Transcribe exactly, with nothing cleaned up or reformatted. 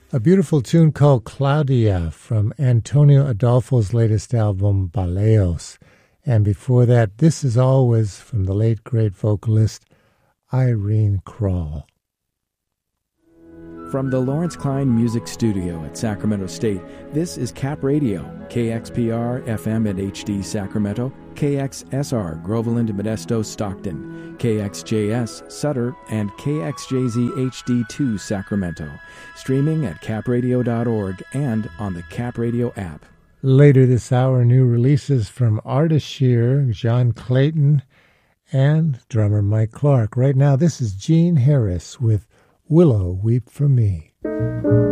A beautiful tune called Claudia from Antonio Adolfo's latest album, Baleos. And before that, This Is Always from the late great vocalist Irene Krall. From the Lawrence Klein Music Studio at Sacramento State, this is Cap Radio, K X P R F M at H D Sacramento, K X S R Groveland, Modesto, Stockton, K X J S Sutter, and K X J Z H D two Sacramento. Streaming at cap radio dot org and on the Cap Radio app. Later this hour, new releases from Artis Shear, John Clayton, and drummer Mike Clark. Right now, this is Gene Harris with Willow Weep for Me.